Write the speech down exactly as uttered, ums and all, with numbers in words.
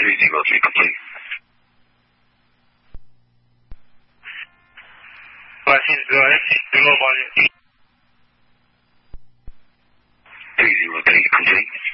three zero three complete. License go ahead. Do low volume. three zero three complete.